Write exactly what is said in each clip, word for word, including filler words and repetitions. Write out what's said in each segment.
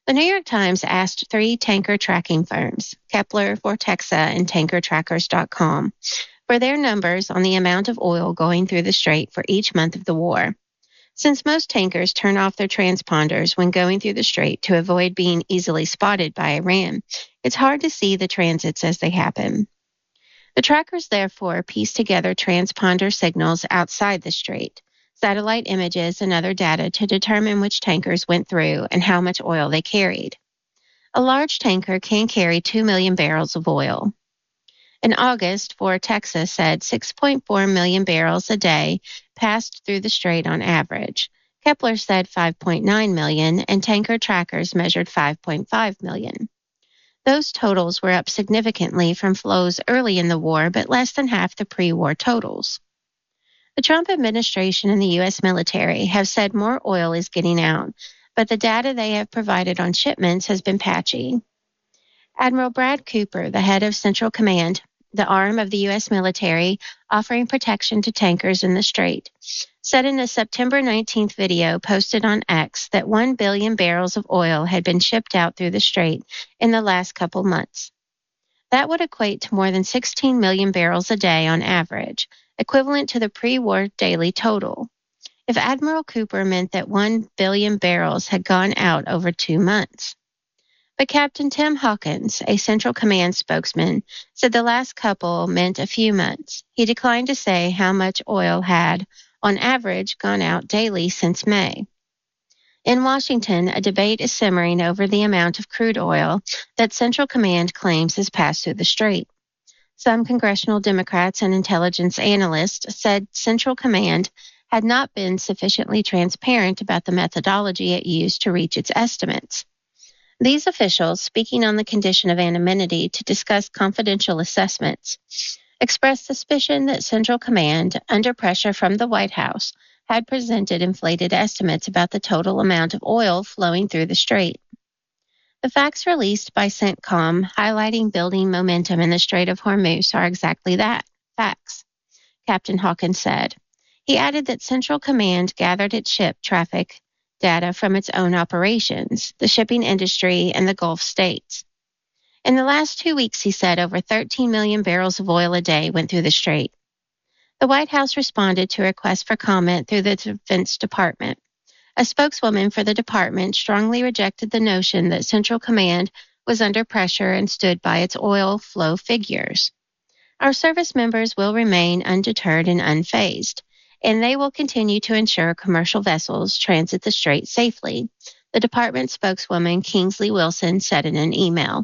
The New York Times asked three tanker tracking firms, Kepler, Vortexa, and Tanker Trackers dot com, for their numbers on the amount of oil going through the strait for each month of the war. Since most tankers turn off their transponders when going through the strait to avoid being easily spotted by Iran, it's hard to see the transits as they happen. The trackers therefore piece together transponder signals outside the strait, satellite images, and other data to determine which tankers went through and how much oil they carried. A large tanker can carry two million barrels of oil. In August, Vortexa said six point four million barrels a day passed through the strait on average. Kepler said five point nine million, and Tanker Trackers measured five point five million. Those totals were up significantly from flows early in the war, but less than half the pre-war totals. The Trump administration and the U S military have said more oil is getting out, but the data they have provided on shipments has been patchy. Admiral Brad Cooper, the head of Central Command, the arm of the U S military offering protection to tankers in the strait, said in a September nineteenth video posted on X that one billion barrels of oil had been shipped out through the strait in the last couple months. That would equate to more than sixteen million barrels a day on average, equivalent to the pre-war daily total. If Admiral Cooper meant that one billion barrels had gone out over two months. But Captain Tim Hawkins, a Central Command spokesman, said the last couple meant a few months. He declined to say how much oil had, on average, gone out daily since May. In Washington, a debate is simmering over the amount of crude oil that Central Command claims has passed through the strait. Some congressional Democrats and intelligence analysts said Central Command had not been sufficiently transparent about the methodology it used to reach its estimates. These officials, speaking on the condition of anonymity to discuss confidential assessments, expressed suspicion that Central Command, under pressure from the White House, had presented inflated estimates about the total amount of oil flowing through the strait. The facts released by CENTCOM highlighting building momentum in the Strait of Hormuz are exactly that, facts, Captain Hawkins said. He added that Central Command gathered its ship traffic data from its own operations, the shipping industry, and the Gulf states. In the last two weeks, he said, over thirteen million barrels of oil a day went through the strait. The White House responded to a request for comment through the Defense Department. A spokeswoman for the department strongly rejected the notion that Central Command was under pressure and stood by its oil flow figures. Our service members will remain undeterred and unfazed, and they will continue to ensure commercial vessels transit the strait safely, the department spokeswoman Kingsley Wilson said in an email.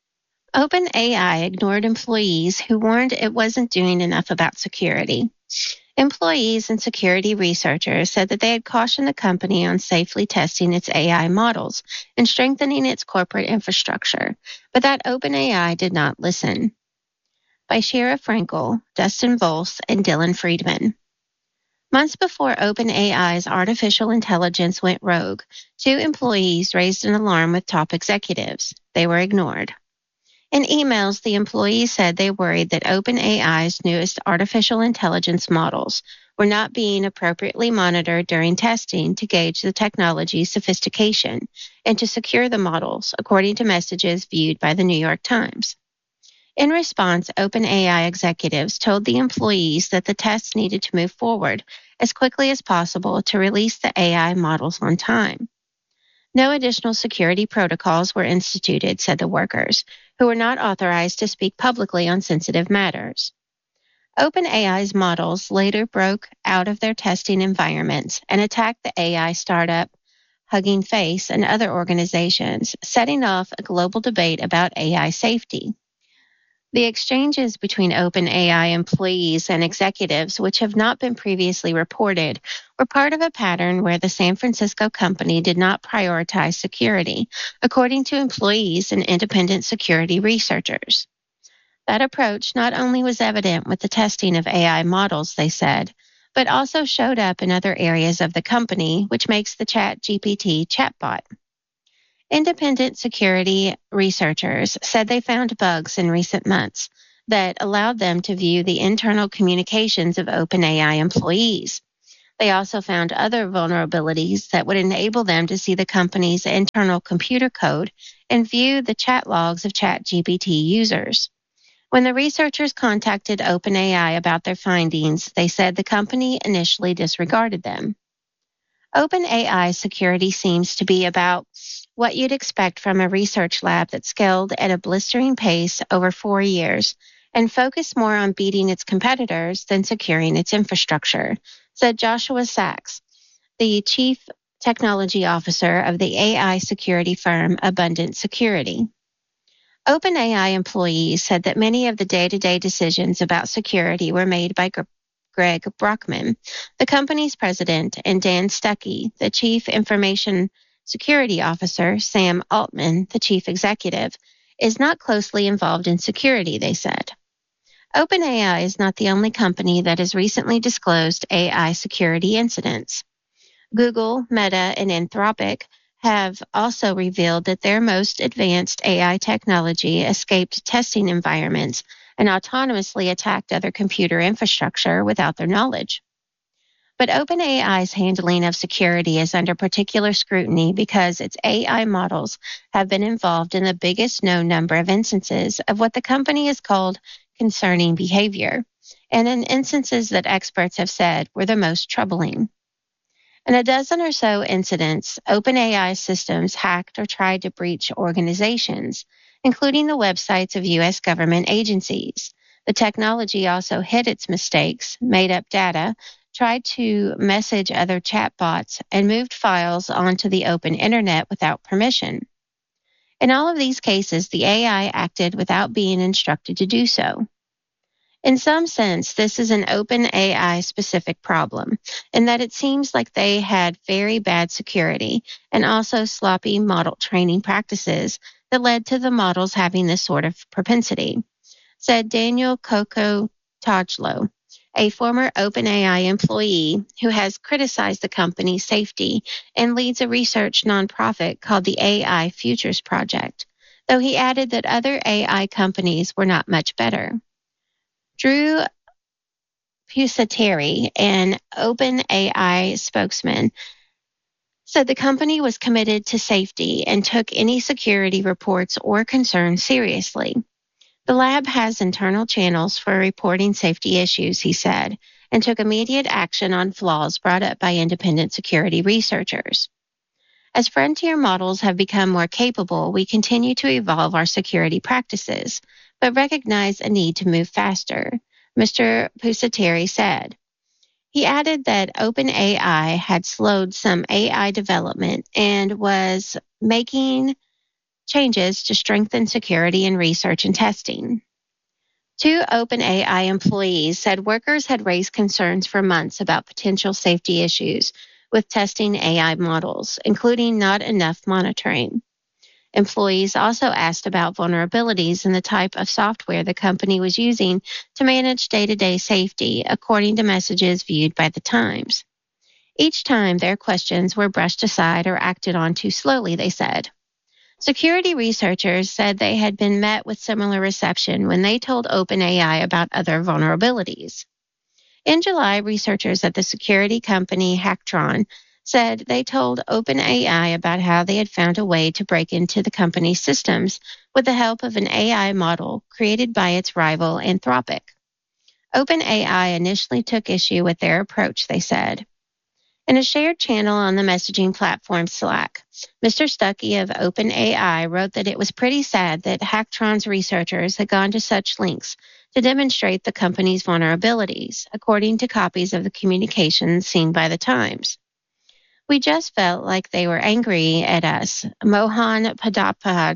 OpenAI ignored employees who warned it wasn't doing enough about security. Employees and security researchers said that they had cautioned the company on safely testing its A I models and strengthening its corporate infrastructure, but that OpenAI did not listen. By Shira Frankel, Dustin Volz, and Dylan Friedman. Months before OpenAI's artificial intelligence went rogue, two employees raised an alarm with top executives. They were ignored. In emails, the employees said they worried that OpenAI's newest artificial intelligence models were not being appropriately monitored during testing to gauge the technology's sophistication and to secure the models, according to messages viewed by the New York Times. In response, OpenAI executives told the employees that the tests needed to move forward as quickly as possible to release the A I models on time. No additional security protocols were instituted, said the workers, who were not authorized to speak publicly on sensitive matters. OpenAI's models later broke out of their testing environments and attacked the A I startup Hugging Face and other organizations, setting off a global debate about A I safety. The exchanges between OpenAI employees and executives, which have not been previously reported, were part of a pattern where the San Francisco company did not prioritize security, according to employees and independent security researchers. That approach not only was evident with the testing of A I models, they said, but also showed up in other areas of the company, which makes the ChatGPT chatbot. Independent security researchers said they found bugs in recent months that allowed them to view the internal communications of OpenAI employees. They also found other vulnerabilities that would enable them to see the company's internal computer code and view the chat logs of ChatGPT users. When the researchers contacted OpenAI about their findings, they said the company initially disregarded them. OpenAI security seems to be about what you'd expect from a research lab that scaled at a blistering pace over four years and focused more on beating its competitors than securing its infrastructure, said Joshua Sachs, the chief technology officer of the A I security firm Abundant Security. OpenAI employees said that many of the day-to-day decisions about security were made by Greg Brockman, the company's president, and Dan Stuckey, the chief information security officer. Sam Altman, the chief executive, is not closely involved in security, they said. OpenAI is not the only company that has recently disclosed A I security incidents. Google, Meta, and Anthropic have also revealed that their most advanced A I technology escaped testing environments and autonomously attacked other computer infrastructure without their knowledge. But OpenAI's handling of security is under particular scrutiny because its A I models have been involved in the biggest known number of instances of what the company has called concerning behavior, and in instances that experts have said were the most troubling. In a dozen or so incidents, OpenAI systems hacked or tried to breach organizations, including the websites of U S government agencies. The technology also hid its mistakes, made up data, tried to message other chatbots, and moved files onto the open internet without permission. In all of these cases, the A I acted without being instructed to do so. In some sense, this is an OpenAI specific problem, in that it seems like they had very bad security and also sloppy model training practices that led to the models having this sort of propensity, said Daniel Coco-Tajlo, a former OpenAI employee who has criticized the company's safety and leads a research nonprofit called the A I Futures Project, though he added that other A I companies were not much better. Drew Pusateri, an OpenAI spokesman, said the company was committed to safety and took any security reports or concerns seriously. The lab has internal channels for reporting safety issues, he said, and took immediate action on flaws brought up by independent security researchers. As frontier models have become more capable, we continue to evolve our security practices, but recognize a need to move faster, Mister Pusateri said. He added that OpenAI had slowed some A I development and was making changes to strengthen security in research and testing. Two OpenAI employees said workers had raised concerns for months about potential safety issues with testing A I models, including not enough monitoring. Employees also asked about vulnerabilities in the type of software the company was using to manage day-to-day safety, according to messages viewed by the Times. Each time, their questions were brushed aside or acted on too slowly, they said. Security researchers said they had been met with similar reception when they told OpenAI about other vulnerabilities. In July, researchers at the security company Hacktron said they told OpenAI about how they had found a way to break into the company's systems with the help of an A I model created by its rival Anthropic. OpenAI initially took issue with their approach, they said. In a shared channel on the messaging platform Slack, Mister Stuckey of OpenAI wrote that it was pretty sad that Hacktron's researchers had gone to such lengths to demonstrate the company's vulnerabilities, according to copies of the communications seen by the Times. We just felt like they were angry at us, Mohan Padapati,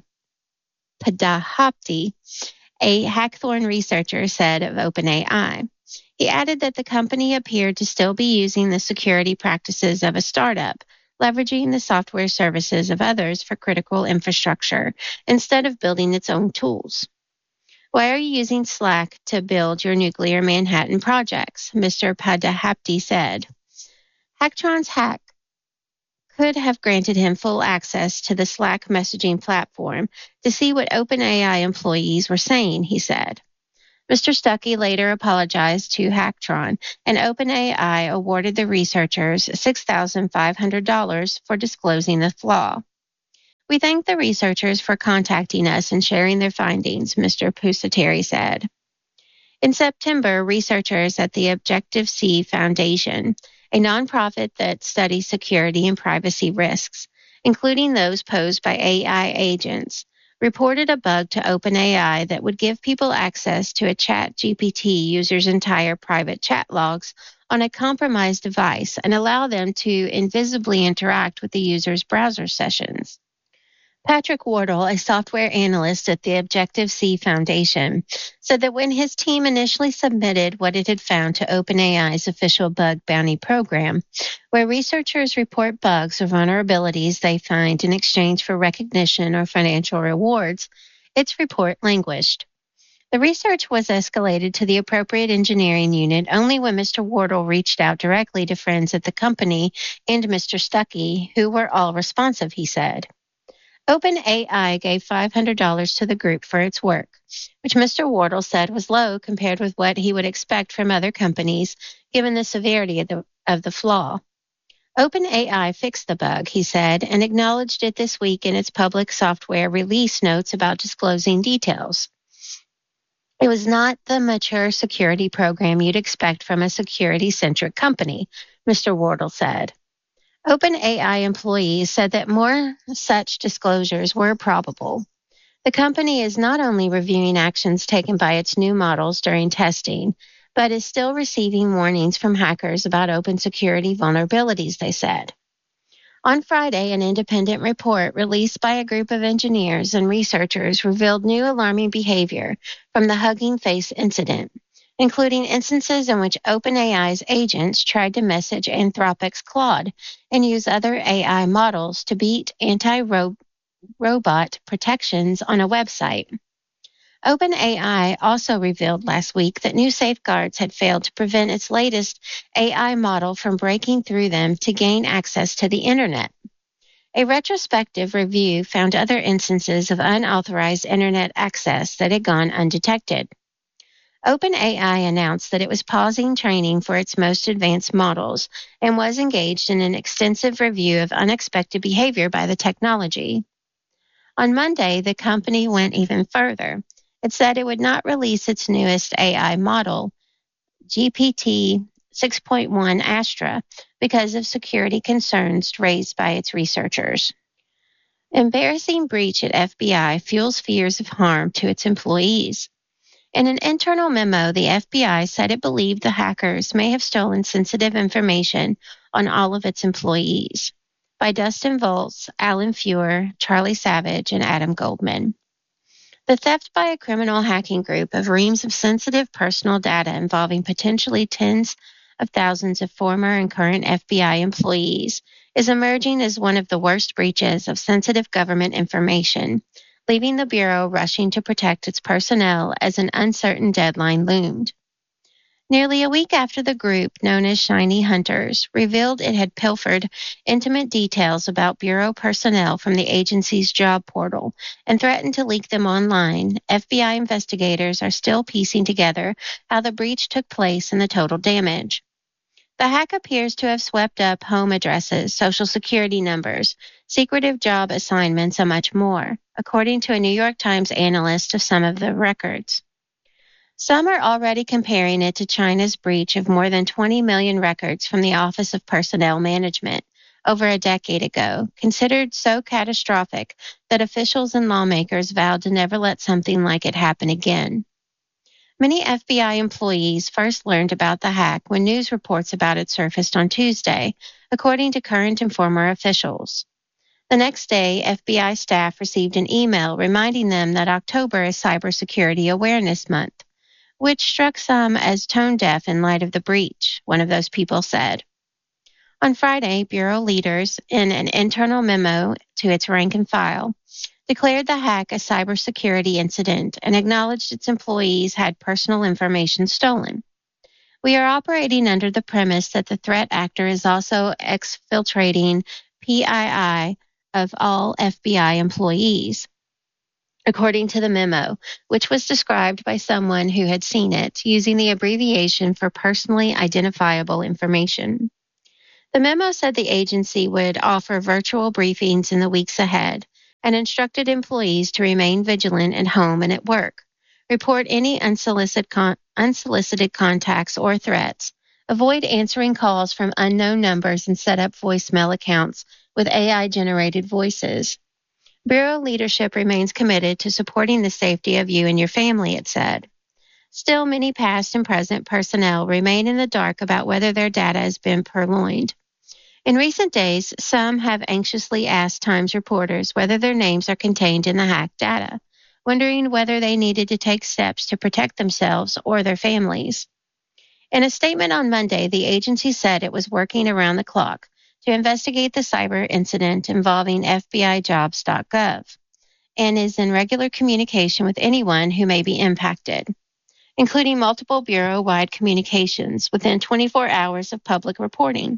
a Hackthorn researcher, said of OpenAI. He added that the company appeared to still be using the security practices of a startup, leveraging the software services of others for critical infrastructure instead of building its own tools. Why are you using Slack to build your nuclear Manhattan projects? Mister Padapati said. Hacktron's hack could have granted him full access to the Slack messaging platform to see what OpenAI employees were saying, he said. Mister Stuckey later apologized to Hacktron, and OpenAI awarded the researchers six thousand five hundred dollars for disclosing the flaw. We thank the researchers for contacting us and sharing their findings, Mister Pusateri said. In September, researchers at the Objective-C Foundation, a nonprofit that studies security and privacy risks, including those posed by A I agents, reported a bug to OpenAI that would give people access to a ChatGPT user's entire private chat logs on a compromised device and allow them to invisibly interact with the user's browser sessions. Patrick Wardle, a software analyst at the Objective-C Foundation, said that when his team initially submitted what it had found to OpenAI's official bug bounty program, where researchers report bugs or vulnerabilities they find in exchange for recognition or financial rewards, its report languished. The research was escalated to the appropriate engineering unit only when Mister Wardle reached out directly to friends at the company and Mister Stuckey, who were all responsive, he said. OpenAI gave five hundred dollars to the group for its work, which Mister Wardle said was low compared with what he would expect from other companies, given the severity of the, of the flaw. OpenAI fixed the bug, he said, and acknowledged it this week in its public software release notes about disclosing details. It was not the mature security program you'd expect from a security-centric company, Mister Wardle said. OpenAI employees said that more such disclosures were probable. The company is not only reviewing actions taken by its new models during testing, but is still receiving warnings from hackers about open security vulnerabilities, they said. On Friday, an independent report released by a group of engineers and researchers revealed new alarming behavior from the Hugging Face incident, including instances in which OpenAI's agents tried to message Anthropic's Claude and use other A I models to beat anti-robot protections on a website. OpenAI also revealed last week that new safeguards had failed to prevent its latest A I model from breaking through them to gain access to the Internet. A retrospective review found other instances of unauthorized Internet access that had gone undetected. OpenAI announced that it was pausing training for its most advanced models and was engaged in an extensive review of unexpected behavior by the technology. On Monday, the company went even further. It said it would not release its newest A I model, G P T six point one Astra, because of security concerns raised by its researchers. Embarrassing breach at F B I fuels fears of harm to its employees. In an internal memo, the F B I said it believed the hackers may have stolen sensitive information on all of its employees. By Dustin Volz, Alan Feuer, Charlie Savage, and Adam Goldman. The theft by a criminal hacking group of reams of sensitive personal data involving potentially tens of thousands of former and current F B I employees is emerging as one of the worst breaches of sensitive government information, leaving the Bureau rushing to protect its personnel as an uncertain deadline loomed. Nearly a week after the group, known as Shiny Hunters, revealed it had pilfered intimate details about Bureau personnel from the agency's job portal and threatened to leak them online, F B I investigators are still piecing together how the breach took place and the total damage. The hack appears to have swept up home addresses, social security numbers, secretive job assignments, and much more, according to a New York Times analyst of some of the records. Some are already comparing it to China's breach of more than twenty million records from the Office of Personnel Management over a decade ago, considered so catastrophic that officials and lawmakers vowed to never let something like it happen again. Many F B I employees first learned about the hack when news reports about it surfaced on Tuesday, according to current and former officials. The next day, F B I staff received an email reminding them that October is Cybersecurity Awareness Month, which struck some as tone-deaf in light of the breach, one of those people said. On Friday, Bureau leaders, in an internal memo to its rank and file, declared the hack a cybersecurity incident and acknowledged its employees had personal information stolen. We are operating under the premise that the threat actor is also exfiltrating P I I of all F B I employees. according to the memo, which was described by someone who had seen it using the abbreviation for personally identifiable information. The memo said the agency would offer virtual briefings in the weeks ahead and instructed employees to remain vigilant at home and at work, report any unsolicited, con- unsolicited contacts or threats, avoid answering calls from unknown numbers, and set up voicemail accounts with A I-generated voices. Bureau leadership remains committed to supporting the safety of you and your family, it said. Still, many past and present personnel remain in the dark about whether their data has been purloined. In recent days, some have anxiously asked Times reporters whether their names are contained in the hacked data, wondering whether they needed to take steps to protect themselves or their families. In a statement on Monday, the agency said it was working around the clock to investigate the cyber incident involving F B I jobs dot gov and is in regular communication with anyone who may be impacted, including multiple bureau-wide communications within twenty-four hours of public reporting.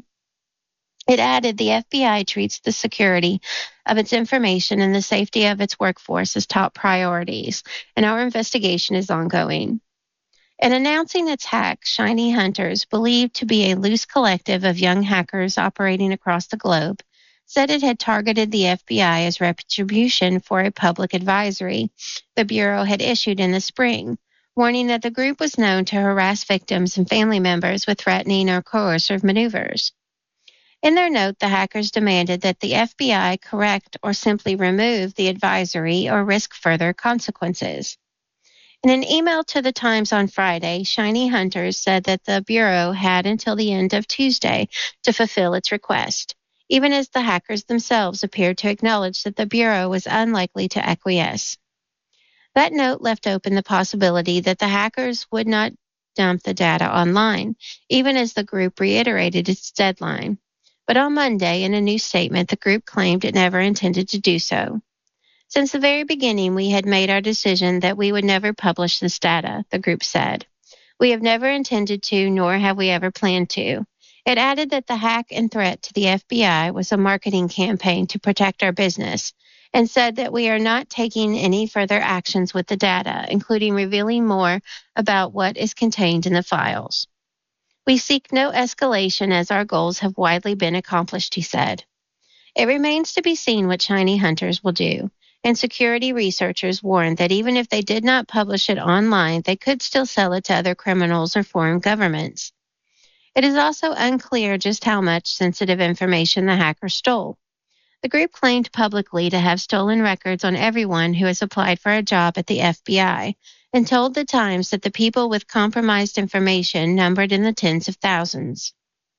It added the F B I treats the security of its information and the safety of its workforce as top priorities, and our investigation is ongoing. In announcing its hack, Shiny Hunters, believed to be a loose collective of young hackers operating across the globe, said it had targeted the F B I as retribution for a public advisory the Bureau had issued in the spring, warning that the group was known to harass victims and family members with threatening or coercive maneuvers. In their note, the hackers demanded that the F B I correct or simply remove the advisory or risk further consequences. In an email to the Times on Friday, Shiny Hunters said that the Bureau had until the end of Tuesday to fulfill its request, even as the hackers themselves appeared to acknowledge that the Bureau was unlikely to acquiesce. That note left open the possibility that the hackers would not dump the data online, even as the group reiterated its deadline. But on Monday, in a new statement, the group claimed it never intended to do so. Since the very beginning, we had made our decision that we would never publish this data, the group said. We have never intended to, nor have we ever planned to. It added that the hack and threat to the F B I was a marketing campaign to protect our business, and said that we are not taking any further actions with the data, including revealing more about what is contained in the files. We seek no escalation as our goals have widely been accomplished, he said. It remains to be seen what Shiny Hunters will do, and security researchers warned that even if they did not publish it online, they could still sell it to other criminals or foreign governments. It is also unclear just how much sensitive information the hacker stole. The group claimed publicly to have stolen records on everyone who has applied for a job at the F B I, and told the Times that the people with compromised information numbered in the tens of thousands.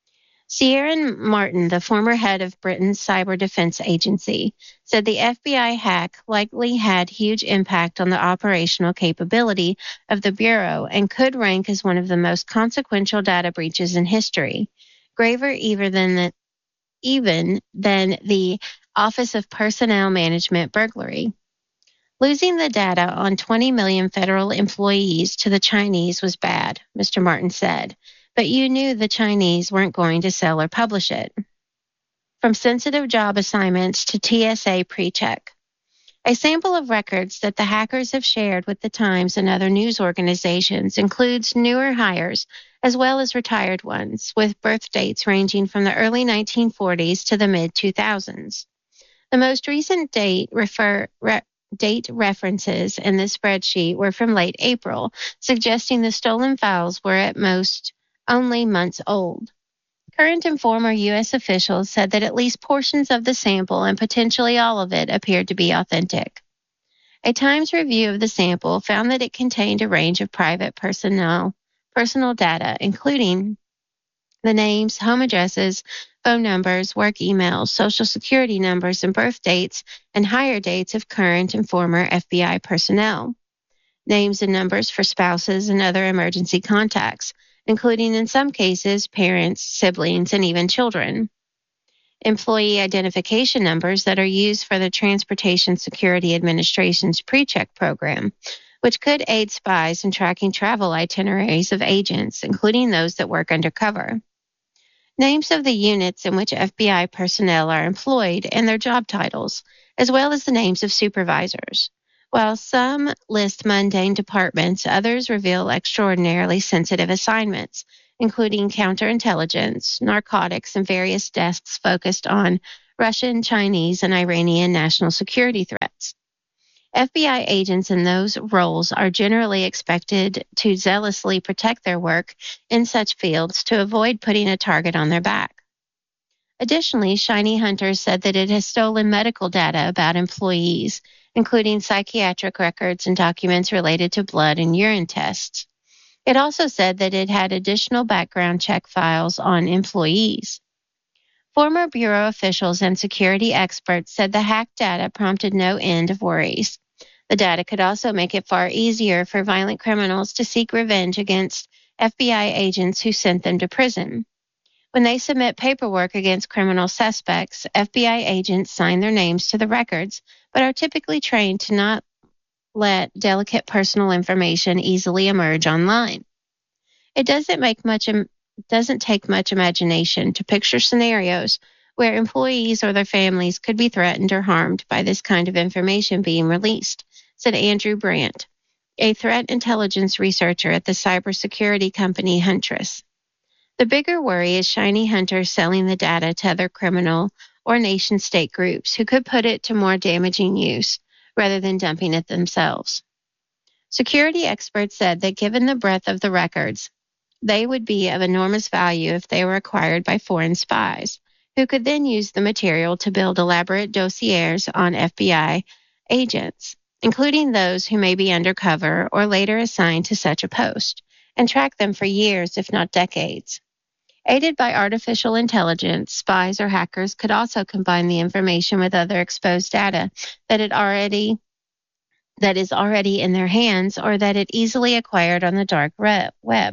Ciaran Martin, the former head of Britain's Cyber Defense Agency, said the F B I hack likely had huge impact on the operational capability of the Bureau and could rank as one of the most consequential data breaches in history, graver even than the, even than the Office of Personnel Management burglary. Losing the data on twenty million federal employees to the Chinese was bad, Mister Martin said, but you knew the Chinese weren't going to sell or publish it. From sensitive job assignments to T S A pre-check. A sample of records that the hackers have shared with the Times and other news organizations includes newer hires as well as retired ones, with birth dates ranging from the early nineteen forties to the mid two thousands. The most recent date refer re, date references in this spreadsheet were from late April, suggesting the stolen files were at most only months old. Current and former U S officials said that at least portions of the sample and potentially all of it appeared to be authentic. A Times review of the sample found that it contained a range of private personnel, personal data, including the names, home addresses, phone numbers, work emails, social security numbers, and birth dates and hire dates of current and former F B I personnel. Names and numbers for spouses and other emergency contacts, including in some cases parents, siblings, and even children. Employee identification numbers that are used for the Transportation Security Administration's PreCheck program, which could aid spies in tracking travel itineraries of agents, including those that work undercover. Names of the units in which F B I personnel are employed and their job titles, as well as the names of supervisors. While some list mundane departments, others reveal extraordinarily sensitive assignments, including counterintelligence, narcotics, and various desks focused on Russian, Chinese, and Iranian national security threats. F B I agents in those roles are generally expected to zealously protect their work in such fields to avoid putting a target on their back. Additionally, Shiny Hunters said that it has stolen medical data about employees, including psychiatric records and documents related to blood and urine tests. It also said that it had additional background check files on employees. Former Bureau officials and security experts said the hacked data prompted no end of worries. The data could also make it far easier for violent criminals to seek revenge against F B I agents who sent them to prison. When they submit paperwork against criminal suspects, F B I agents sign their names to the records, but are typically trained to not let delicate personal information easily emerge online. It doesn't make much doesn't take much imagination to picture scenarios where employees or their families could be threatened or harmed by this kind of information being released, said Andrew Brandt, a threat intelligence researcher at the cybersecurity company Huntress. The bigger worry is Shiny Hunters selling the data to other criminal or nation-state groups who could put it to more damaging use rather than dumping it themselves. Security experts said that given the breadth of the records, they would be of enormous value if they were acquired by foreign spies, who could then use the material to build elaborate dossiers on F B I agents, including those who may be undercover or later assigned to such a post, and track them for years, if not decades. Aided by artificial intelligence, spies or hackers could also combine the information with other exposed data that it already that is already in their hands or that it easily acquired on the dark web.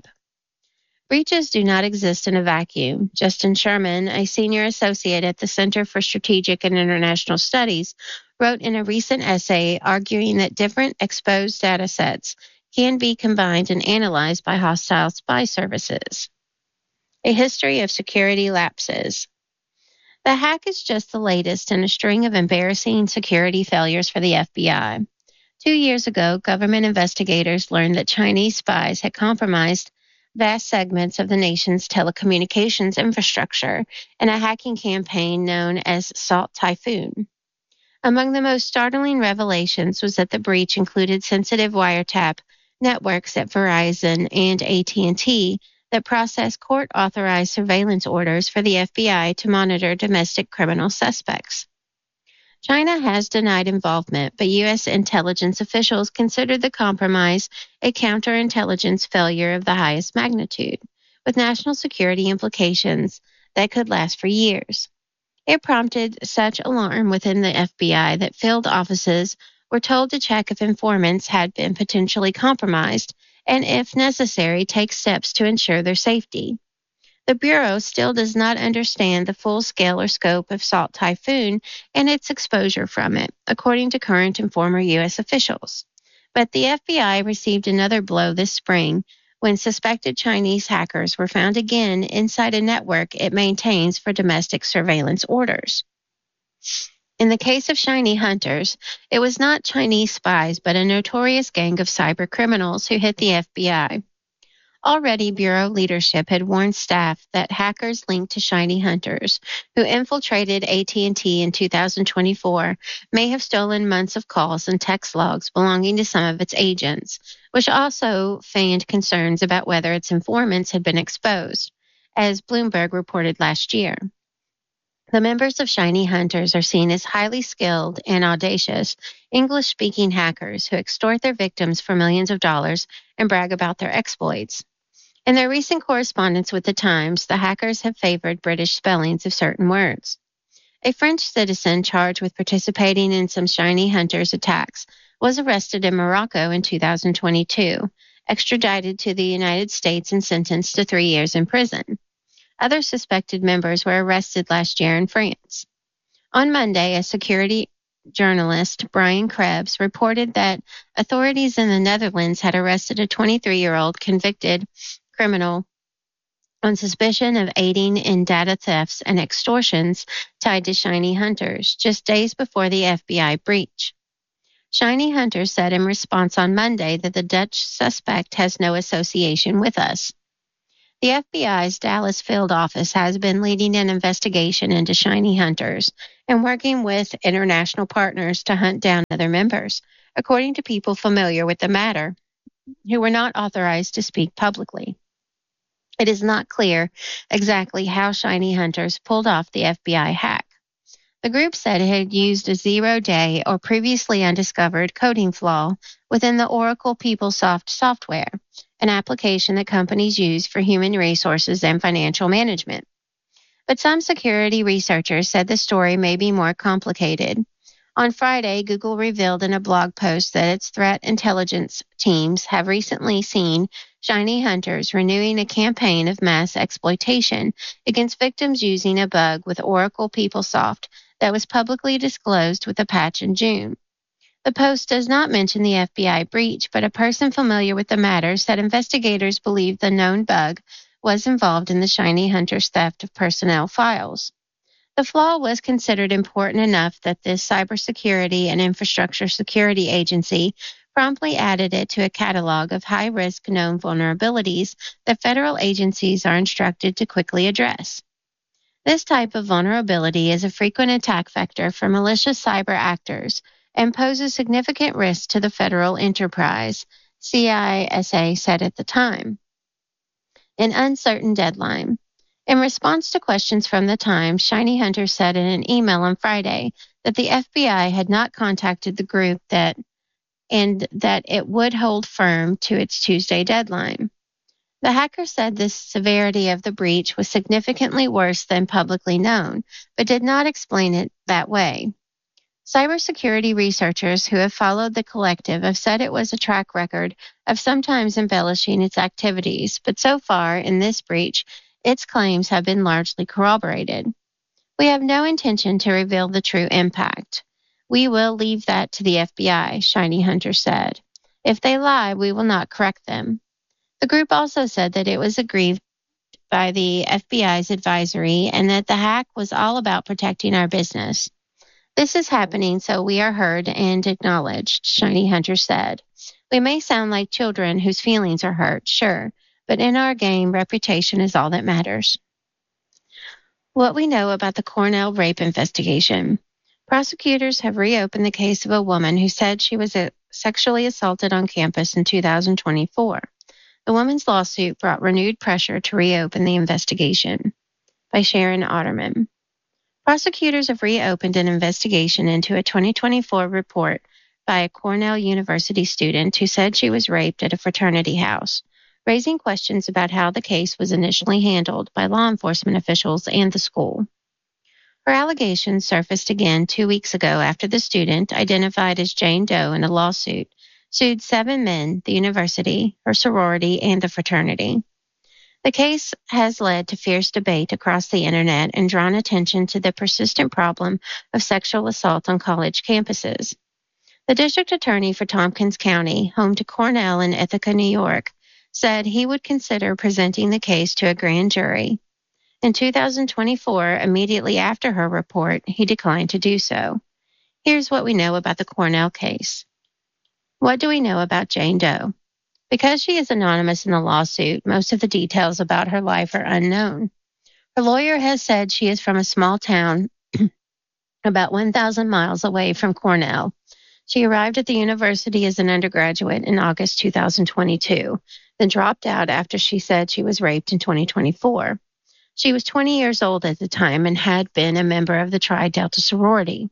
Breaches do not exist in a vacuum. Justin Sherman, a senior associate at the Center for Strategic and International Studies, wrote in a recent essay arguing that different exposed data sets can be combined and analyzed by hostile spy services. A history of security lapses. The hack is just the latest in a string of embarrassing security failures for the F B I. Two years ago, government investigators learned that Chinese spies had compromised vast segments of the nation's telecommunications infrastructure in a hacking campaign known as Salt Typhoon. Among the most startling revelations was that the breach included sensitive wiretap networks at Verizon and A T and T that process court-authorized surveillance orders for the F B I to monitor domestic criminal suspects. China has denied involvement, but U S intelligence officials considered the compromise a counterintelligence failure of the highest magnitude, with national security implications that could last for years. It prompted such alarm within the F B I that field offices were told to check if informants had been potentially compromised and, if necessary, take steps to ensure their safety. The Bureau still does not understand the full scale or scope of Salt Typhoon and its exposure from it, according to current and former U S officials. But the F B I received another blow this spring when suspected Chinese hackers were found again inside a network it maintains for domestic surveillance orders. In the case of Shiny Hunters, it was not Chinese spies but a notorious gang of cyber criminals who hit the F B I. Already, Bureau leadership had warned staff that hackers linked to Shiny Hunters, who infiltrated A T and T in two thousand twenty-four, may have stolen months of calls and text logs belonging to some of its agents, which also fanned concerns about whether its informants had been exposed, as Bloomberg reported last year. The members of Shiny Hunters are seen as highly skilled and audacious English-speaking hackers who extort their victims for millions of dollars and brag about their exploits. In their recent correspondence with the Times, the hackers have favored British spellings of certain words. A French citizen charged with participating in some Shiny Hunters attacks was arrested in Morocco in two thousand twenty-two, extradited to the United States and sentenced to three years in prison. Other suspected members were arrested last year in France. On Monday, a security journalist, Brian Krebs, reported that authorities in the Netherlands had arrested a twenty-three-year-old convicted criminal on suspicion of aiding in data thefts and extortions tied to Shiny Hunters, just days before the F B I breach. Shiny Hunter said in response on Monday that the Dutch suspect has no association with us. The F B I's Dallas field office has been leading an investigation into Shiny Hunters and working with international partners to hunt down other members, according to people familiar with the matter who were not authorized to speak publicly. It is not clear exactly how Shiny Hunters pulled off the F B I hack. The group said it had used a zero-day or previously undiscovered coding flaw within the Oracle PeopleSoft software, an application that companies use for human resources and financial management. But some security researchers said the story may be more complicated. On Friday, Google revealed in a blog post that its threat intelligence teams have recently seen Shiny Hunters renewing a campaign of mass exploitation against victims using a bug with Oracle PeopleSoft that was publicly disclosed with a patch in June. The post does not mention the F B I breach, but a person familiar with the matter said investigators believe the known bug was involved in the Shiny Hunters' theft of personnel files. The flaw was considered important enough that the Cybersecurity and Infrastructure Security Agency promptly added it to a catalog of high-risk known vulnerabilities that federal agencies are instructed to quickly address. This type of vulnerability is a frequent attack vector for malicious cyber actors and poses significant risk to the federal enterprise, C I S A said at the time. An uncertain deadline. In response to questions from the Times, Shiny Hunter said in an email on Friday that the F B I had not contacted the group that and that it would hold firm to its Tuesday deadline. The hacker said the severity of the breach was significantly worse than publicly known, but did not explain it that way. Cybersecurity researchers who have followed the collective have said it was a track record of sometimes embellishing its activities, but so far in this breach, its claims have been largely corroborated. We have no intention to reveal the true impact. We will leave that to the F B I, Shiny Hunter said. If they lie, we will not correct them. The group also said that it was aggrieved by the F B I's advisory and that the hack was all about protecting our business. This is happening so we are heard and acknowledged, Shiny Hunter said. We may sound like children whose feelings are hurt, sure, but in our game, reputation is all that matters. What we know about the Cornell rape investigation. Prosecutors have reopened the case of a woman who said she was sexually assaulted on campus in two thousand twenty-four. The woman's lawsuit brought renewed pressure to reopen the investigation. By Sharon Otterman. Prosecutors have reopened an investigation into a twenty twenty-four report by a Cornell University student who said she was raped at a fraternity house, raising questions about how the case was initially handled by law enforcement officials and the school. Her allegations surfaced again two weeks ago after the student, identified as Jane Doe in a lawsuit, sued seven men, the university, her sorority, and the fraternity. The case has led to fierce debate across the internet and drawn attention to the persistent problem of sexual assault on college campuses. The district attorney for Tompkins County, home to Cornell in Ithaca, New York, said he would consider presenting the case to a grand jury. In two thousand twenty-four, immediately after her report, he declined to do so. Here's what we know about the Cornell case. What do we know about Jane Doe? Because she is anonymous in the lawsuit, most of the details about her life are unknown. Her lawyer has said she is from a small town about one thousand miles away from Cornell. She arrived at the university as an undergraduate in August two thousand twenty-two, then dropped out after she said she was raped in twenty twenty-four. She was twenty years old at the time and had been a member of the Tri Delta sorority.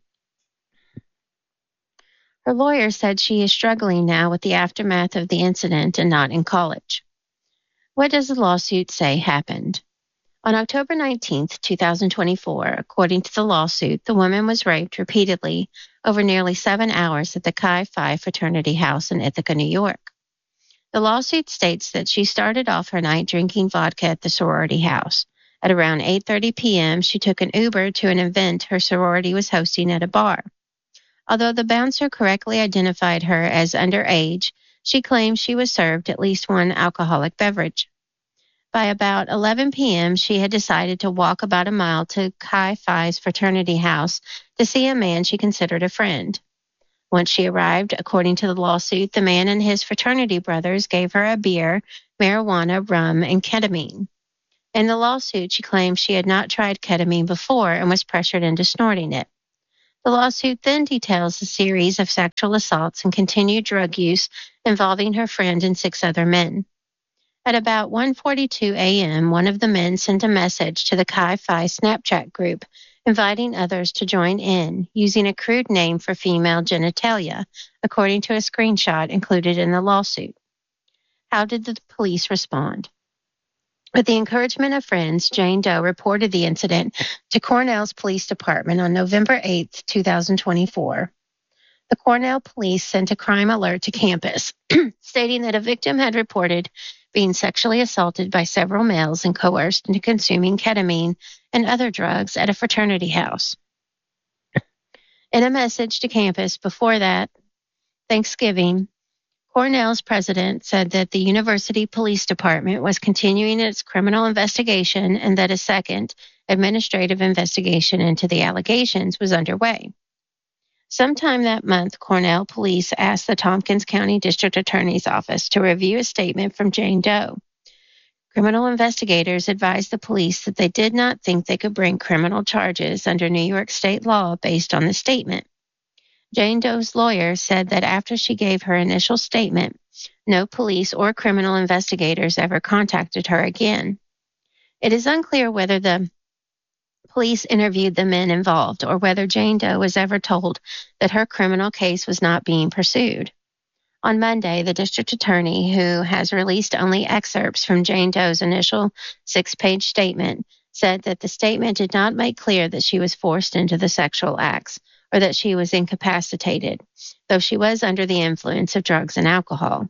Her lawyer said she is struggling now with the aftermath of the incident and not in college. What does the lawsuit say happened? On October nineteenth, two thousand twenty-four, according to the lawsuit, the woman was raped repeatedly over nearly seven hours at the Chi Phi fraternity house in Ithaca, New York. The lawsuit states that she started off her night drinking vodka at the sorority house. At around eight thirty p.m., she took an Uber to an event her sorority was hosting at a bar. Although the bouncer correctly identified her as underage, she claims she was served at least one alcoholic beverage. By about eleven p.m., she had decided to walk about a mile to Chi Phi's fraternity house to see a man she considered a friend. Once she arrived, according to the lawsuit, the man and his fraternity brothers gave her a beer, marijuana, rum, and ketamine. In the lawsuit, she claimed she had not tried ketamine before and was pressured into snorting it. The lawsuit then details a series of sexual assaults and continued drug use involving her friend and six other men. At about one forty-two a.m., one of the men sent a message to the Chi Phi Snapchat group inviting others to join in, using a crude name for female genitalia, according to a screenshot included in the lawsuit. How did the police respond? With the encouragement of friends, Jane Doe reported the incident to Cornell's police department on November eighth, twenty twenty-four. The Cornell police sent a crime alert to campus, stating that a victim had reported being sexually assaulted by several males and coerced into consuming ketamine and other drugs at a fraternity house. In a message to campus before that Thanksgiving, Cornell's president said that the university police department was continuing its criminal investigation and that a second administrative investigation into the allegations was underway. Sometime that month, Cornell police asked the Tompkins County District Attorney's Office to review a statement from Jane Doe. Criminal investigators advised the police that they did not think they could bring criminal charges under New York state law based on the statement. Jane Doe's lawyer said that after she gave her initial statement, no police or criminal investigators ever contacted her again. It is unclear whether the police interviewed the men involved or whether Jane Doe was ever told that her criminal case was not being pursued. On Monday, the district attorney, who has released only excerpts from Jane Doe's initial six-page statement, said that the statement did not make clear that she was forced into the sexual acts or that she was incapacitated, though she was under the influence of drugs and alcohol.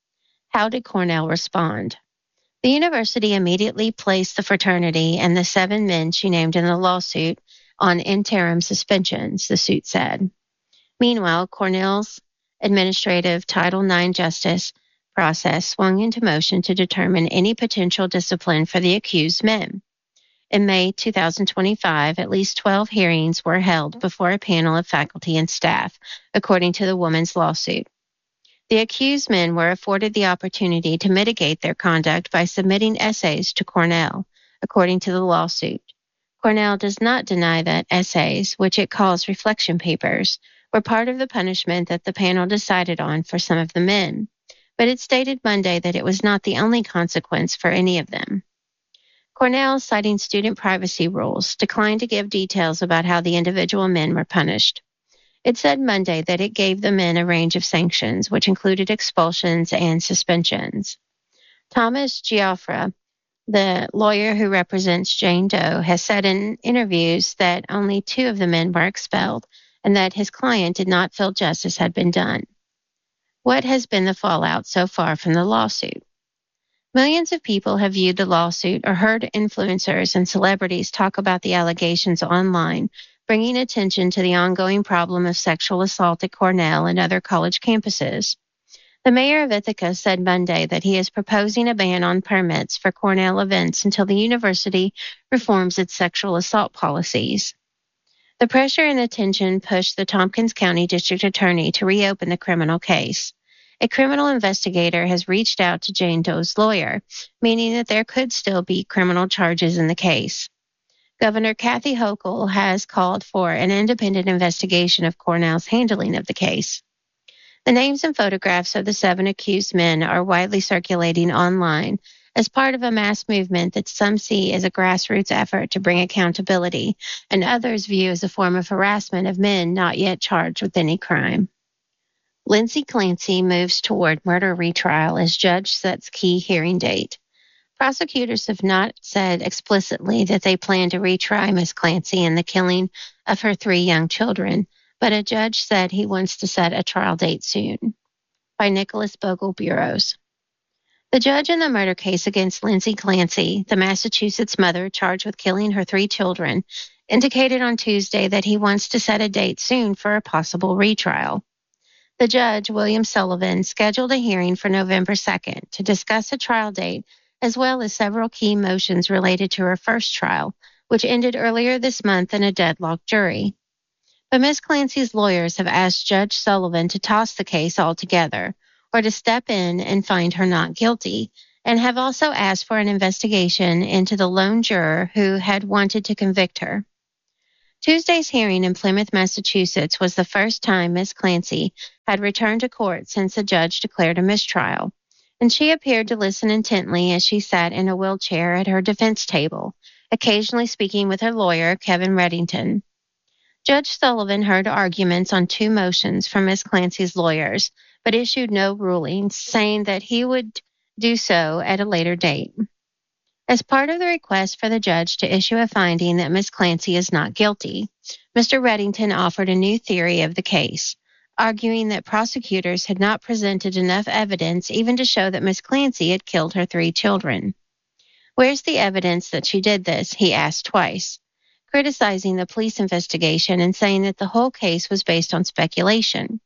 How did Cornell respond? The university immediately placed the fraternity and the seven men she named in the lawsuit on interim suspensions, the suit said. Meanwhile, Cornell's administrative Title nine justice process swung into motion to determine any potential discipline for the accused men. In May twenty twenty-five, at least twelve hearings were held before a panel of faculty and staff, according to the woman's lawsuit. The accused men were afforded the opportunity to mitigate their conduct by submitting essays to Cornell, according to the lawsuit. Cornell does not deny that essays, which it calls reflection papers, were part of the punishment that the panel decided on for some of the men, but it stated Monday that it was not the only consequence for any of them. Cornell, citing student privacy rules, declined to give details about how the individual men were punished. It said Monday that it gave the men a range of sanctions, which included expulsions and suspensions. Thomas Giaffra, the lawyer who represents Jane Doe, has said in interviews that only two of the men were expelled and that his client did not feel justice had been done. What has been the fallout so far from the lawsuit? Millions of people have viewed the lawsuit or heard influencers and celebrities talk about the allegations online, bringing attention to the ongoing problem of sexual assault at Cornell and other college campuses. The mayor of Ithaca said Monday that he is proposing a ban on permits for Cornell events until the university reforms its sexual assault policies. The pressure and attention pushed the Tompkins County District Attorney to reopen the criminal case. A criminal investigator has reached out to Jane Doe's lawyer, meaning that there could still be criminal charges in the case. Governor Kathy Hochul has called for an independent investigation of Cornell's handling of the case. The names and photographs of the seven accused men are widely circulating online as part of a mass movement that some see as a grassroots effort to bring accountability and others view as a form of harassment of men not yet charged with any crime. Lindsay Clancy moves toward murder retrial as judge sets key hearing date. Prosecutors have not said explicitly that they plan to retry Miz Clancy in the killing of her three young children, but a judge said he wants to set a trial date soon. By Nicholas Bogle-Burroughs. The judge in the murder case against Lindsay Clancy, the Massachusetts mother charged with killing her three children, indicated on Tuesday that he wants to set a date soon for a possible retrial. The judge, William Sullivan, scheduled a hearing for November second to discuss a trial date as well as several key motions related to her first trial, which ended earlier this month in a deadlocked jury. But Miss Clancy's lawyers have asked Judge Sullivan to toss the case altogether or to step in and find her not guilty, and have also asked for an investigation into the lone juror who had wanted to convict her. Tuesday's hearing in Plymouth, Massachusetts was the first time Miss Clancy had returned to court since the judge declared a mistrial, and she appeared to listen intently as she sat in a wheelchair at her defense table, occasionally speaking with her lawyer, Kevin Reddington. Judge Sullivan heard arguments on two motions from Miss Clancy's lawyers, but issued no rulings, saying that he would do so at a later date. As part of the request for the judge to issue a finding that Miss Clancy is not guilty, Mister Reddington offered a new theory of the case, arguing that prosecutors had not presented enough evidence even to show that Miss Clancy had killed her three children. "Where's the evidence that she did this?" he asked twice, criticizing the police investigation and saying that the whole case was based on speculation.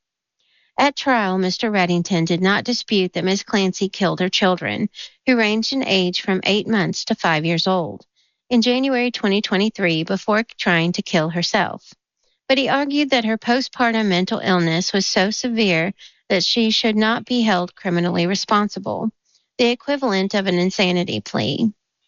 At trial, Mister Reddington did not dispute that Miss Clancy killed her children, who ranged in age from eight months to five years old, in January twenty twenty-three before trying to kill herself. But he argued that her postpartum mental illness was so severe that she should not be held criminally responsible, the equivalent of an insanity plea.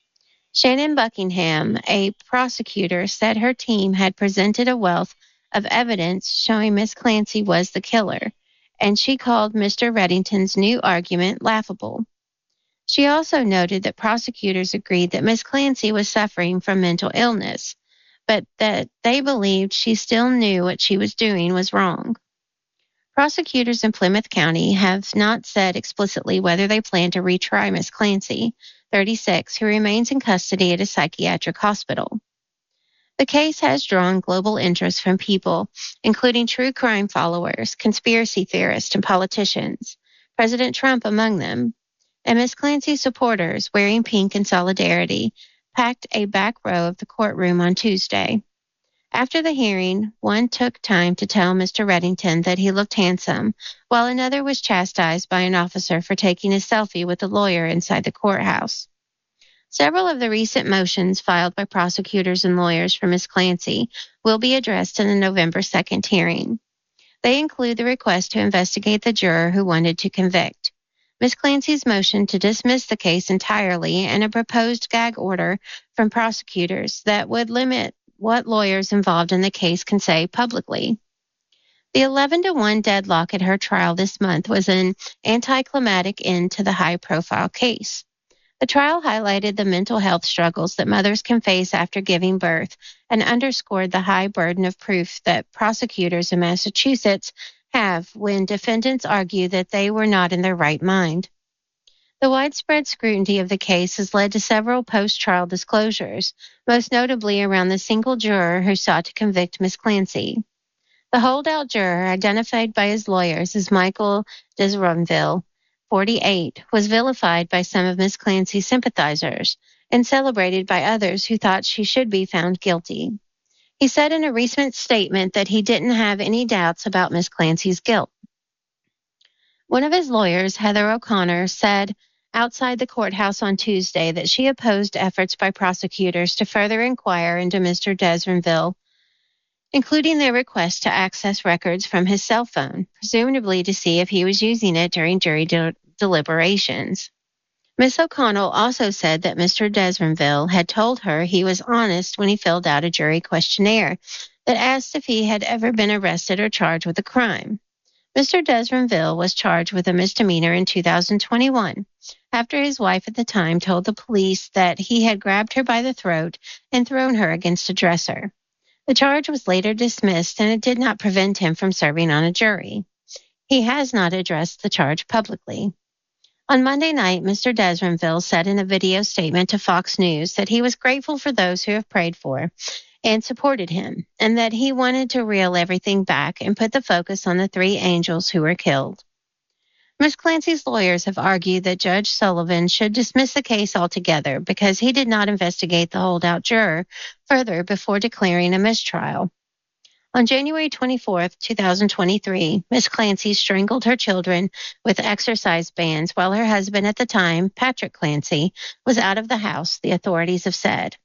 Shannon Buckingham, a prosecutor, said her team had presented a wealth of evidence showing Miss Clancy was the killer, and she called Mister Reddington's new argument laughable. She also noted that prosecutors agreed that Miss Clancy was suffering from mental illness, but that they believed she still knew what she was doing was wrong. Prosecutors in Plymouth County have not said explicitly whether they plan to retry Miss Clancy, thirty-six, who remains in custody at a psychiatric hospital. The case has drawn global interest from people, including true crime followers, conspiracy theorists, and politicians, President Trump among them. And Miss Clancy's supporters, wearing pink in solidarity, packed a back row of the courtroom on Tuesday. After the hearing, one took time to tell Mister Reddington that he looked handsome, while another was chastised by an officer for taking a selfie with a lawyer inside the courthouse. Several of the recent motions filed by prosecutors and lawyers for Miss Clancy will be addressed in the November second hearing. They include the request to investigate the juror who wanted to convict, Miss Clancy's motion to dismiss the case entirely, and a proposed gag order from prosecutors that would limit what lawyers involved in the case can say publicly. The eleven to one deadlock at her trial this month was an anticlimactic end to the high-profile case. The trial highlighted the mental health struggles that mothers can face after giving birth and underscored the high burden of proof that prosecutors in Massachusetts have when defendants argue that they were not in their right mind. The widespread scrutiny of the case has led to several post-trial disclosures, most notably around the single juror who sought to convict Miss Clancy. The holdout juror, identified by his lawyers as Michael Desronville, forty-eight, was vilified by some of Miss Clancy's sympathizers and celebrated by others who thought she should be found guilty. He said in a recent statement that he didn't have any doubts about Miss Clancy's guilt. One of his lawyers, Heather O'Connor, said outside the courthouse on Tuesday that she opposed efforts by prosecutors to further inquire into Mister Desronville, including their request to access records from his cell phone, presumably to see if he was using it during jury de- deliberations. Miss O'Connell also said that Mister Desronville had told her he was honest when he filled out a jury questionnaire that asked if he had ever been arrested or charged with a crime. Mister Desronville was charged with a misdemeanor in two thousand twenty-one after his wife at the time told the police that he had grabbed her by the throat and thrown her against a dresser. The charge was later dismissed, and it did not prevent him from serving on a jury. He has not addressed the charge publicly. On Monday night, Mister Desronville said in a video statement to Fox News that he was grateful for those who have prayed for and supported him, and that he wanted to reel everything back and put the focus on the three angels who were killed. Miss Clancy's lawyers have argued that Judge Sullivan should dismiss the case altogether because he did not investigate the holdout juror further before declaring a mistrial. On January twenty-fourth, twenty twenty-three, Miss Clancy strangled her children with exercise bands while her husband at the time, Patrick Clancy, was out of the house, the authorities have said.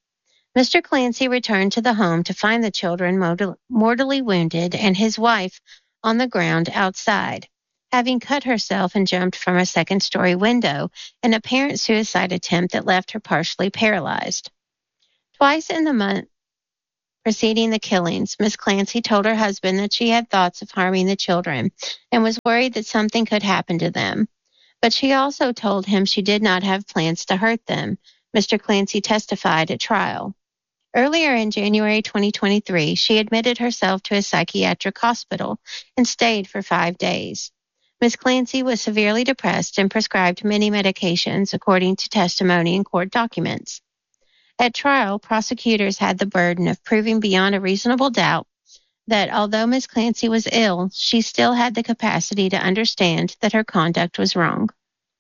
Mister Clancy returned to the home to find the children mortally wounded and his wife on the ground outside, having cut herself and jumped from a second-story window, an apparent suicide attempt that left her partially paralyzed. Twice in the month preceding the killings, Miss Clancy told her husband that she had thoughts of harming the children and was worried that something could happen to them. But she also told him she did not have plans to hurt them, Mister Clancy testified at trial. Earlier in January twenty twenty-three, she admitted herself to a psychiatric hospital and stayed for five days. Miss Clancy was severely depressed and prescribed many medications, according to testimony in court documents. At trial, prosecutors had the burden of proving beyond a reasonable doubt that although Miss Clancy was ill, she still had the capacity to understand that her conduct was wrong.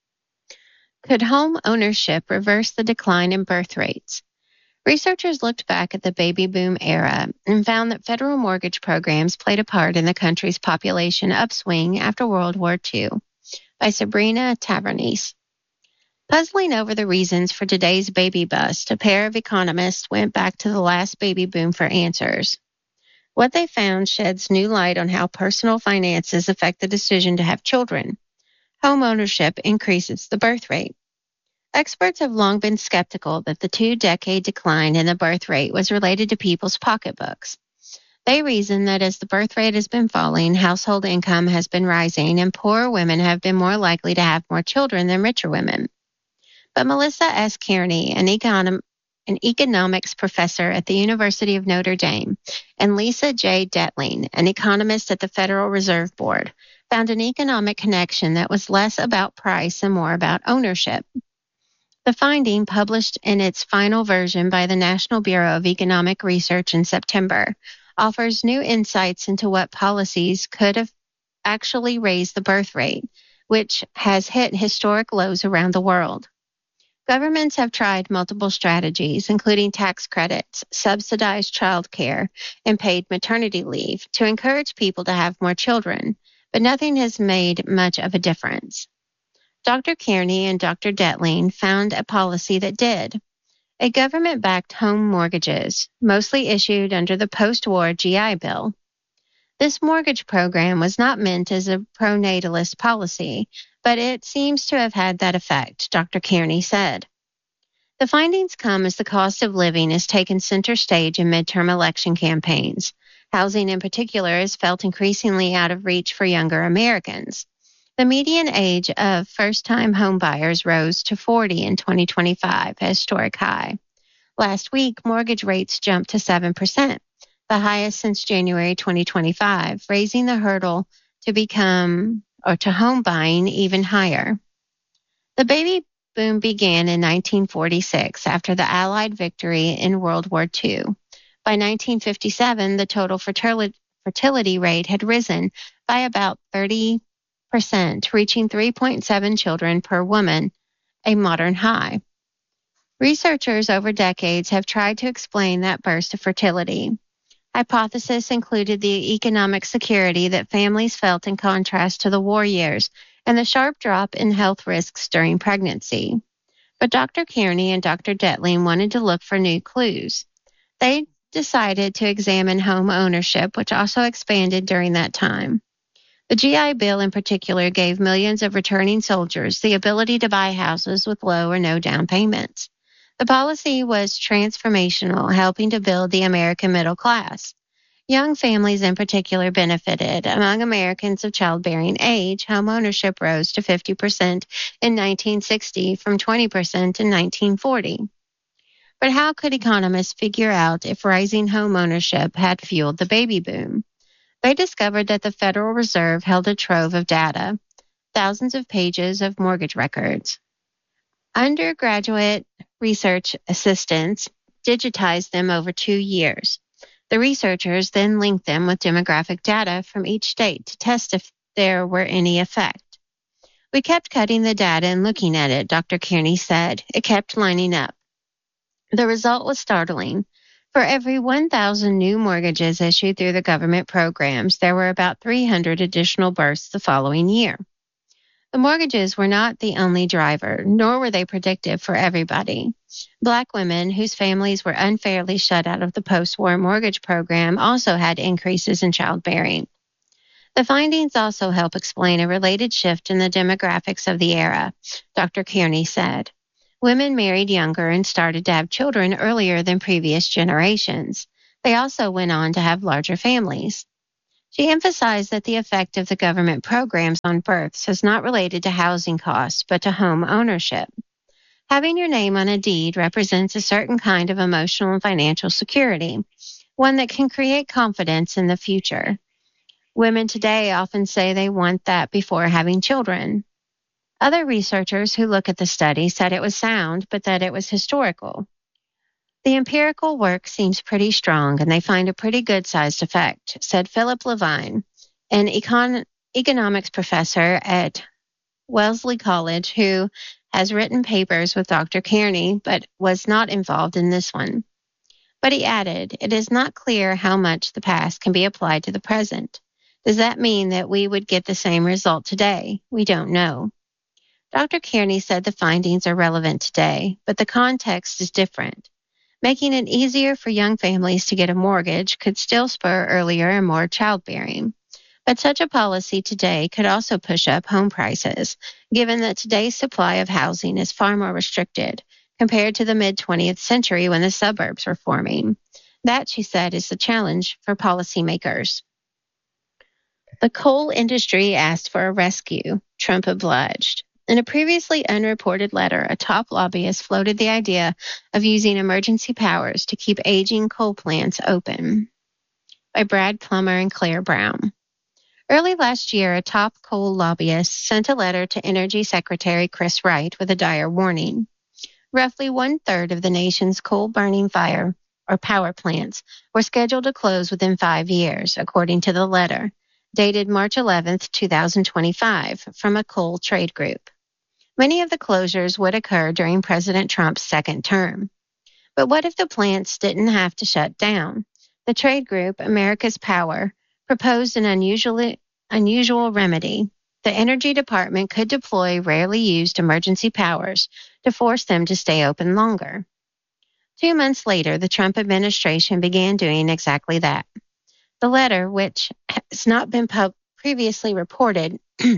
Could home ownership reverse the decline in birth rates? Researchers looked back at the baby boom era and found that federal mortgage programs played a part in the country's population upswing after World War Two, by Sabrina Tavernese. Puzzling over the reasons for today's baby bust, a pair of economists went back to the last baby boom for answers. What they found sheds new light on how personal finances affect the decision to have children. Home ownership increases the birth rate. Experts have long been skeptical that the two-decade decline in the birth rate was related to people's pocketbooks. They reason that as the birth rate has been falling, household income has been rising, and poorer women have been more likely to have more children than richer women. But Melissa S. Kearney, an, econom- an economics professor at the University of Notre Dame, and Lisa J. Detling, an economist at the Federal Reserve Board, found an economic connection that was less about price and more about ownership. The finding, published in its final version by the National Bureau of Economic Research in September, offers new insights into what policies could have actually raised the birth rate, which has hit historic lows around the world. Governments have tried multiple strategies, including tax credits, subsidized child care, and paid maternity leave, to encourage people to have more children, but nothing has made much of a difference. Doctor Kearney and Doctor Detling found a policy that did. A government-backed home mortgages, mostly issued under the post-war G I Bill. This mortgage program was not meant as a pro-natalist policy, but it seems to have had that effect, Doctor Kearney said. The findings come as the cost of living is taken center stage in midterm election campaigns. Housing in particular is felt increasingly out of reach for younger Americans. The median age of first-time homebuyers rose to forty in twenty twenty-five, a historic high. Last week, mortgage rates jumped to seven percent, the highest since January twenty twenty-five, raising the hurdle to become or to home buying even higher. The baby boom began in nineteen forty-six after the Allied victory in World War Two. By nineteen fifty-seven, the total fertility, fertility rate had risen by about thirty percent, reaching three point seven children per woman, a modern high. Researchers over decades have tried to explain that burst of fertility. Hypothesis included the economic security that families felt in contrast to the war years and the sharp drop in health risks during pregnancy. But Doctor Kearney and Doctor Detling wanted to look for new clues. They decided to examine home ownership, which also expanded during that time. The G I Bill in particular gave millions of returning soldiers the ability to buy houses with low or no down payments. The policy was transformational, helping to build the American middle class. Young families in particular benefited. Among Americans of childbearing age, home ownership rose to fifty percent in nineteen sixty from twenty percent in nineteen forty. But how could economists figure out if rising home ownership had fueled the baby boom? They discovered that the Federal Reserve held a trove of data, thousands of pages of mortgage records. Undergraduate research assistants digitized them over two years. The researchers then linked them with demographic data from each state to test if there were any effect. We kept cutting the data and looking at it, Doctor Kearney said. It kept lining up. The result was startling. For every one thousand new mortgages issued through the government programs, there were about three hundred additional births the following year. The mortgages were not the only driver, nor were they predictive for everybody. Black women whose families were unfairly shut out of the post-war mortgage program also had increases in childbearing. The findings also help explain a related shift in the demographics of the era, Doctor Kearney said. Women married younger and started to have children earlier than previous generations. They also went on to have larger families. She emphasized that the effect of the government programs on births is not related to housing costs, but to home ownership. Having your name on a deed represents a certain kind of emotional and financial security, one that can create confidence in the future. Women today often say they want that before having children. Other researchers who look at the study said it was sound, but that it was historical. The empirical work seems pretty strong, and they find a pretty good-sized effect, said Philip Levine, an econ- economics professor at Wellesley College who has written papers with Doctor Kearney, but was not involved in this one. But he added, it is not clear how much the past can be applied to the present. Does that mean that we would get the same result today? We don't know. Doctor Kearney said the findings are relevant today, but the context is different. Making it easier for young families to get a mortgage could still spur earlier and more childbearing. But such a policy today could also push up home prices, given that today's supply of housing is far more restricted compared to the mid-twentieth century when the suburbs were forming. That, she said, is the challenge for policymakers. The coal industry asked for a rescue. Trump obliged. In a previously unreported letter, a top lobbyist floated the idea of using emergency powers to keep aging coal plants open. By Brad Plummer and Claire Brown. Early last year, a top coal lobbyist sent a letter to Energy Secretary Chris Wright with a dire warning. Roughly one-third of the nation's coal-burning fire or power plants were scheduled to close within five years, according to the letter, dated March eleventh, twenty twenty-five, from a coal trade group. Many of the closures would occur during President Trump's second term. But what if the plants didn't have to shut down? The trade group, America's Power, proposed an unusually, unusual remedy. The Energy Department could deploy rarely used emergency powers to force them to stay open longer. Two months later, the Trump administration began doing exactly that. The letter, which has not been pub- previously reported,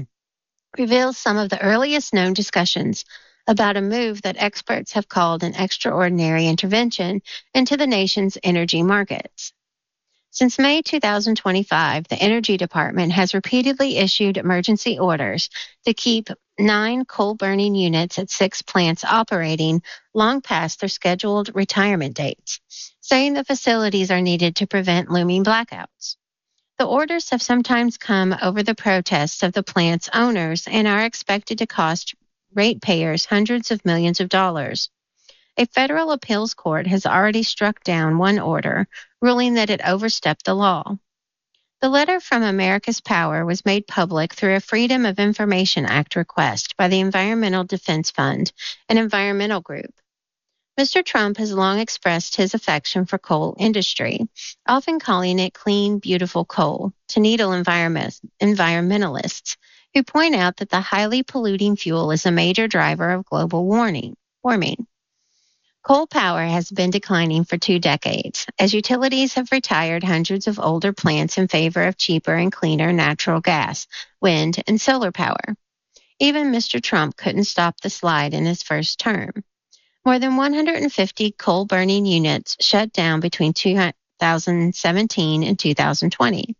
reveals some of the earliest known discussions about a move that experts have called an extraordinary intervention into the nation's energy markets. Since May twenty twenty-five, the Energy Department has repeatedly issued emergency orders to keep nine coal-burning units at six plants operating long past their scheduled retirement dates, saying the facilities are needed to prevent looming blackouts. The orders have sometimes come over the protests of the plant's owners and are expected to cost ratepayers hundreds of millions of dollars. A federal appeals court has already struck down one order, ruling that it overstepped the law. The letter from America's Power was made public through a Freedom of Information Act request by the Environmental Defense Fund, an environmental group. Mister Trump has long expressed his affection for coal industry, often calling it clean, beautiful coal, to needle environment, environmentalists who point out that the highly polluting fuel is a major driver of global warming. warming. Coal power has been declining for two decades, as utilities have retired hundreds of older plants in favor of cheaper and cleaner natural gas, wind, and solar power. Even Mister Trump couldn't stop the slide in his first term. More than one hundred fifty coal-burning units shut down between two thousand seventeen and two thousand twenty.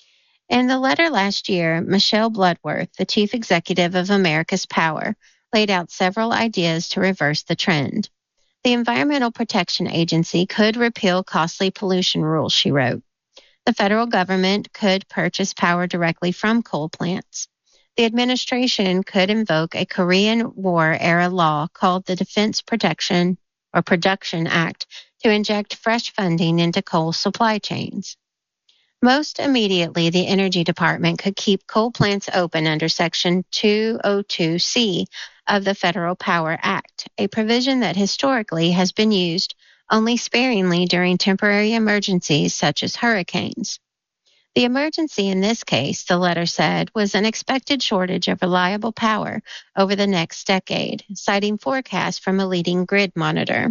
In the letter last year, Michelle Bloodworth, the chief executive of America's Power, laid out several ideas to reverse the trend. The Environmental Protection Agency could repeal costly pollution rules, she wrote. The federal government could purchase power directly from coal plants. The administration could invoke a Korean War-era law called the Defense Protection or Production Act to inject fresh funding into coal supply chains. Most immediately, the Energy Department could keep coal plants open under Section two oh two C of the Federal Power Act, a provision that historically has been used only sparingly during temporary emergencies such as hurricanes. The emergency in this case, the letter said, was an expected shortage of reliable power over the next decade, citing forecasts from a leading grid monitor.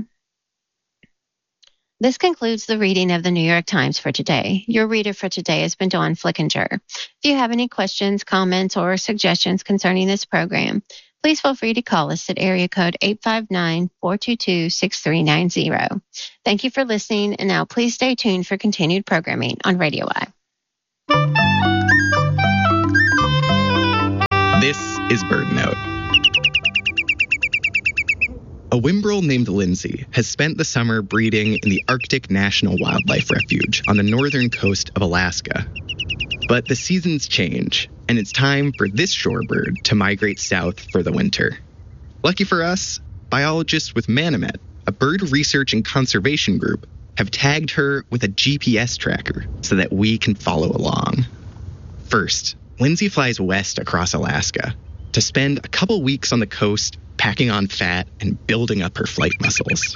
This concludes the reading of the New York Times for today. Your reader for today has been Dawn Flickinger. If you have any questions, comments, or suggestions concerning this program, please feel free to call us at area code eight five nine, four two two, six three nine zero. Thank you for listening, and now please stay tuned for continued programming on Radio I. This is BirdNote. A Whimbrel named Lindsay has spent the summer breeding in the Arctic National Wildlife Refuge on the northern coast of Alaska. But the seasons change, and it's time for this shorebird to migrate south for the winter. Lucky for us, biologists with Manomet, a bird research and conservation group, have tagged her with a G P S tracker so that we can follow along. First, Lindsay flies west across Alaska to spend a couple weeks on the coast packing on fat and building up her flight muscles.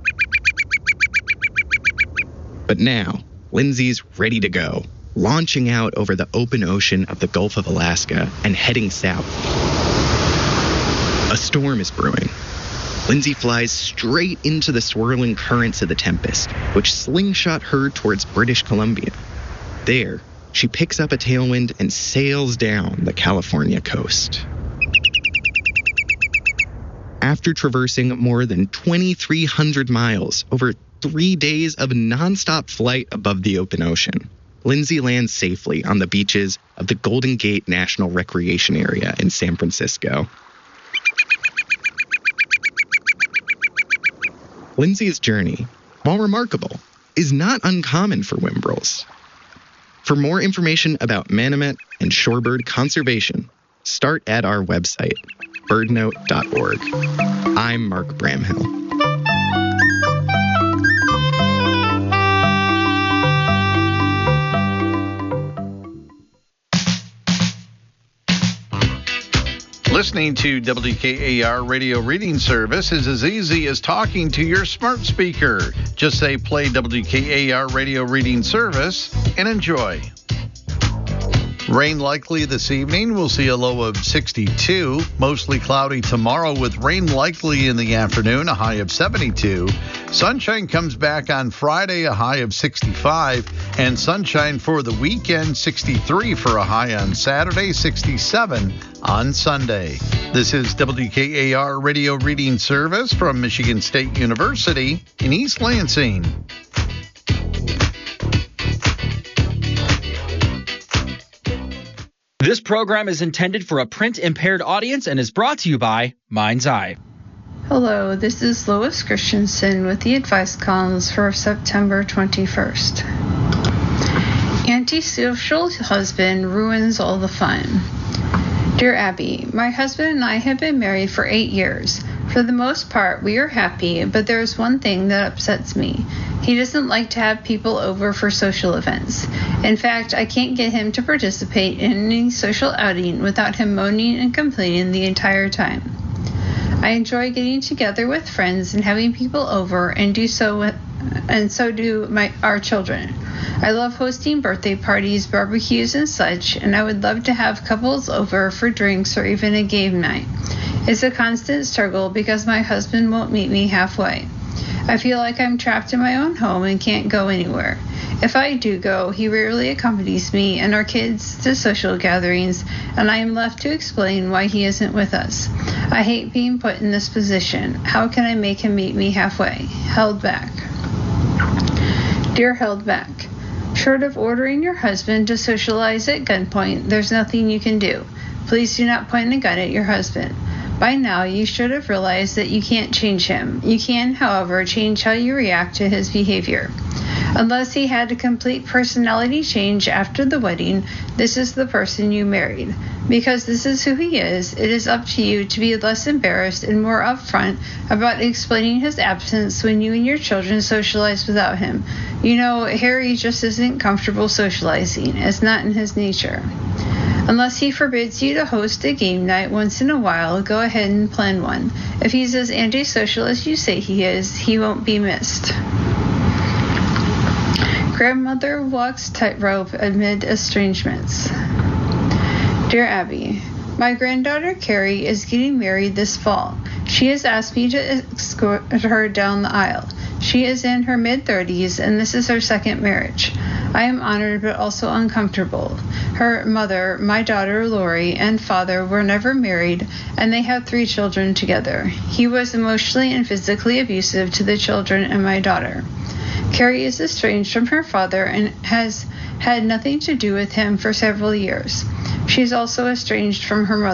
But now, Lindsay's ready to go, launching out over the open ocean of the Gulf of Alaska and heading south. A storm is brewing. Lindsay flies straight into the swirling currents of the tempest, which slingshot her towards British Columbia. There, she picks up a tailwind and sails down the California coast. After traversing more than twenty-three hundred miles over three days of nonstop flight above the open ocean, Lindsay lands safely on the beaches of the Golden Gate National Recreation Area in San Francisco. Lindsay's journey, while remarkable, is not uncommon for Whimbrels. For more information about Manomet and shorebird conservation, start at our website, bird note dot org. I'm Mark Bramhill. Listening to W K A R Radio Reading Service is as easy as talking to your smart speaker. Just say play W K A R Radio Reading Service and enjoy. Rain likely this evening. We'll see a low of sixty-two. Mostly cloudy tomorrow with rain likely in the afternoon, a high of seventy-two. Sunshine comes back on Friday, a high of sixty-five. And sunshine for the weekend, sixty-three for a high on Saturday, sixty-seven on Sunday. This is W K A R Radio Reading Service from Michigan State University in East Lansing. This program is intended for a print-impaired audience and is brought to you by Mind's Eye. Hello, this is Lois Christensen with the advice columns for September twenty-first. Antisocial husband ruins all the fun. Dear Abby, my husband and I have been married for eight years. For the most part, we are happy, but there is one thing that upsets me. He doesn't like to have people over for social events. In fact, I can't get him to participate in any social outing without him moaning and complaining the entire time. I enjoy getting together with friends and having people over, and do so with, and so do my our children. I love hosting birthday parties, barbecues, and such, and I would love to have couples over for drinks or even a game night. It's a constant struggle because my husband won't meet me halfway. I feel like I'm trapped in my own home and can't go anywhere. If I do go, he rarely accompanies me and our kids to social gatherings, and I am left to explain why he isn't with us. I hate being put in this position. How can I make him meet me halfway? Held back. Dear Held Back, short of ordering your husband to socialize at gunpoint, there's nothing you can do. Please do not point a gun at your husband. By now, you should have realized that you can't change him. You can, however, change how you react to his behavior. Unless he had a complete personality change after the wedding, this is the person you married. Because this is who he is, it is up to you to be less embarrassed and more upfront about explaining his absence when you and your children socialize without him. You know, Harry just isn't comfortable socializing. It's not in his nature. Unless he forbids you to host a game night once in a while, go ahead and plan one. If he's as antisocial as you say he is, he won't be missed. Grandmother walks tightrope amid estrangements. Dear Abby, my granddaughter Carrie is getting married this fall. She has asked me to escort her down the aisle. She is in her mid-thirties, and this is her second marriage. I am honored but also uncomfortable. Her mother, my daughter Lori, and father were never married, and they have three children together. He was emotionally and physically abusive to the children and my daughter. Carrie is estranged from her father and has had nothing to do with him for several years. She is also estranged from her mother.